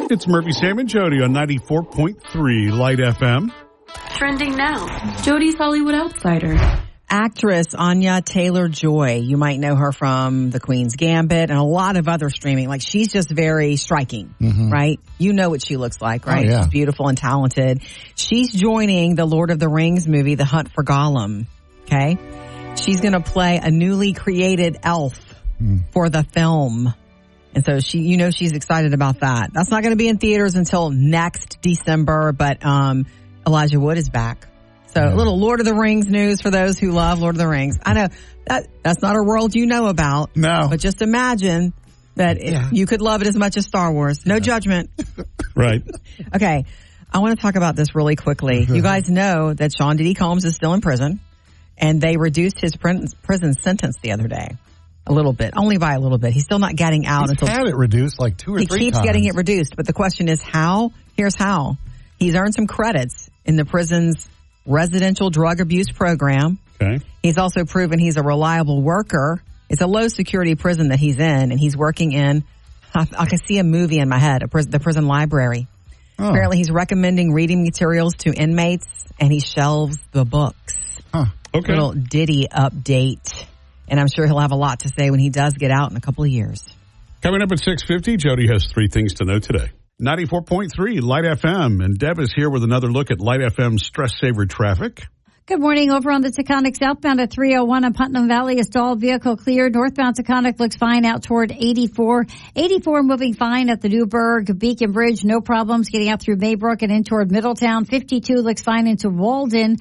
It's Murphy, Sam, and Jody on 94.3 Light FM. Trending now, Jody's Hollywood Outsider. Actress Anya Taylor-Joy. You might know her from The Queen's Gambit and a lot of other streaming. Like, she's just very striking, right? You know what she looks like, right? Oh, yeah. She's beautiful and talented. She's joining the Lord of the Rings movie, The Hunt for Gollum, okay? She's going to play a newly created elf for the film. And so she's excited about that. That's not going to be in theaters until next December, but Elijah Wood is back. So a little Lord of the Rings news for those who love Lord of the Rings. I know that's not a world you know about. No. But just imagine that you could love it as much as Star Wars. No judgment. Right. Okay. I want to talk about this really quickly. You guys know that Sean Diddy Combs is still in prison, and they reduced his prison sentence the other day. A little bit. Only by a little bit. He's still not getting out He's had it reduced like 2 or 3 times. He keeps getting it reduced. But the question is how? Here's how. He's earned some credits in the prison's residential drug abuse program. Okay. He's also proven he's a reliable worker. It's a low security prison that he's in, and he's working in, I can see a movie in my head, the prison library. Oh. Apparently he's recommending reading materials to inmates, and he shelves the books. Huh. Okay. Little Diddy update. And I'm sure he'll have a lot to say when he does get out in a couple of years. Coming up at 6:50, Jody has 3 things to know today. 94.3 Light FM, and Deb is here with another look at Light FM's stress saver traffic. Good morning. Over on the Taconic southbound at 301 in Putnam Valley, a stalled vehicle cleared. Northbound Taconic looks fine out toward 84. 84 moving fine at the Newburgh Beacon Bridge. No problems getting out through Maybrook and in toward Middletown. 52 looks fine into Walden.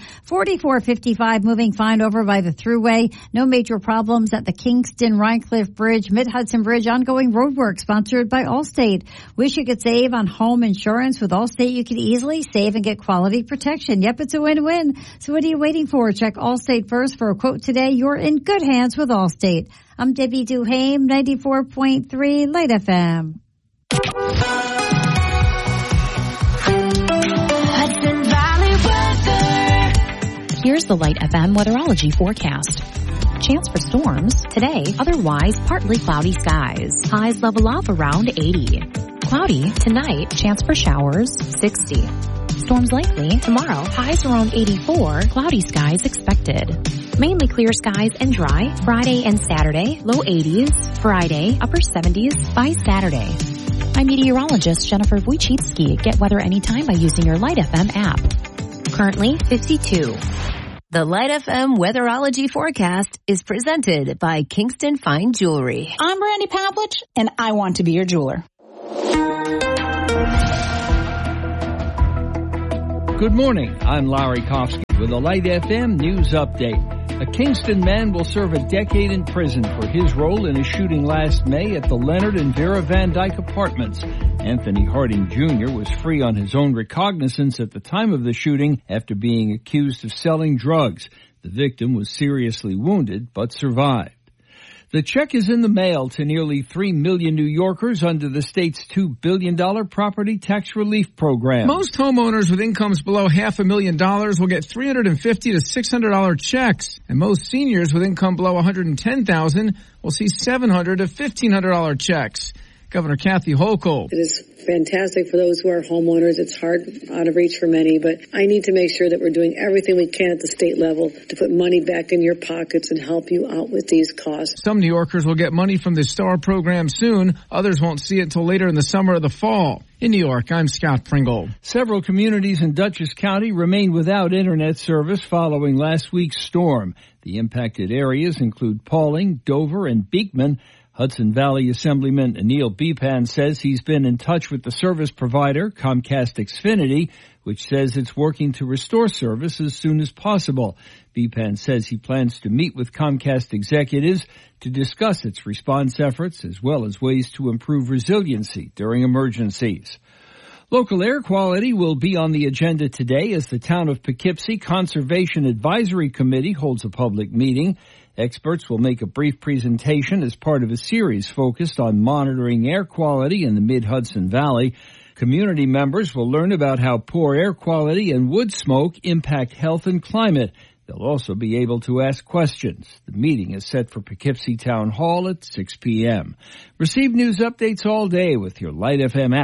4455 moving fine over by the Thruway. No major problems at the Kingston Rhinecliff Bridge. Mid-Hudson Bridge ongoing roadwork sponsored by Allstate. Wish you could save on home insurance. With Allstate, you can easily save and get quality protection. Yep, it's a win-win. So what do you waiting for? Check Allstate first for a quote today. You're in good hands with Allstate. I'm Debbie Duhame, 94.3 Light FM. Hudson Valley weather. Here's the Light FM weatherology forecast. Chance for storms today, otherwise partly cloudy skies. Highs level off around 80. Cloudy tonight, chance for showers 60. Storms likely tomorrow, highs around 84, cloudy skies expected. Mainly clear skies and dry Friday and Saturday, low 80s, Friday, upper 70s by Saturday. I'm meteorologist Jennifer Wojcicki. Get weather anytime by using your Light FM app. Currently 52. The Light FM weatherology forecast is presented by Kingston Fine Jewelry. I'm Brandy Pavlich, and I want to be your jeweler. Good morning. I'm Larry Kofsky with a Light FM news update. A Kingston man will serve a decade in prison for his role in a shooting last May at the Leonard and Vera Van Dyke apartments. Anthony Harding Jr. was free on his own recognizance at the time of the shooting after being accused of selling drugs. The victim was seriously wounded but survived. The check is in the mail to nearly 3 million New Yorkers under the state's $2 billion property tax relief program. Most homeowners with incomes below $500,000 will get $350 to $600 checks, and most seniors with income below $110,000 will see $700 to $1,500 checks. Governor Kathy Hochul. It is fantastic for those who are homeowners. It's hard, out of reach for many, but I need to make sure that we're doing everything we can at the state level to put money back in your pockets and help you out with these costs. Some New Yorkers will get money from the STAR program soon. Others won't see it until later in the summer or the fall. In New York, I'm Scott Pringle. Several communities in Dutchess County remain without internet service following last week's storm. The impacted areas include Pauling, Dover, and Beekman. Hudson Valley Assemblyman Anil Bipan says he's been in touch with the service provider, Comcast Xfinity, which says it's working to restore service as soon as possible. Bipan says he plans to meet with Comcast executives to discuss its response efforts as well as ways to improve resiliency during emergencies. Local air quality will be on the agenda today as the Town of Poughkeepsie Conservation Advisory Committee holds a public meeting. Experts will make a brief presentation as part of a series focused on monitoring air quality in the Mid-Hudson Valley. Community members will learn about how poor air quality and wood smoke impact health and climate. They'll also be able to ask questions. The meeting is set for Poughkeepsie Town Hall at 6 p.m. Receive news updates all day with your Light FM app.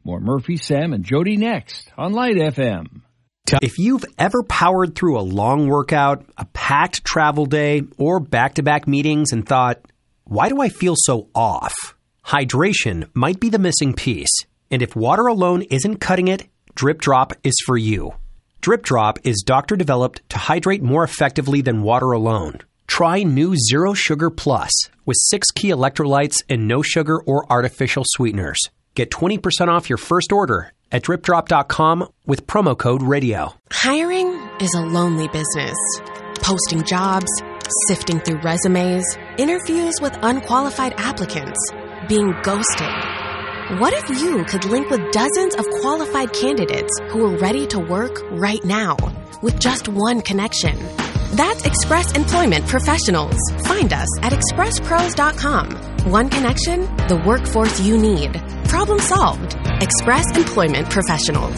More Murphy, Sam, and Jody next on Light FM. If you've ever powered through a long workout, a packed travel day, or back-to-back meetings and thought, why do I feel so off? Hydration might be the missing piece. And if water alone isn't cutting it, Drip Drop is for you. Drip Drop is doctor-developed to hydrate more effectively than water alone. Try new Zero Sugar Plus with 6 key electrolytes and no sugar or artificial sweeteners. Get 20% off your first order at dripdrop.com with promo code RADIO. Hiring is a lonely business. Posting jobs, sifting through resumes, interviews with unqualified applicants, being ghosted. What if you could link with dozens of qualified candidates who are ready to work right now with just one connection? That's Express Employment Professionals. Find us at expresspros.com. One connection, the workforce you need. Problem solved. Express Employment Professionals.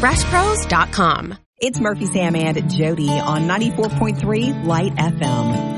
expresspros.com. It's Murphy, Sam, and Jody on 94.3 Light FM.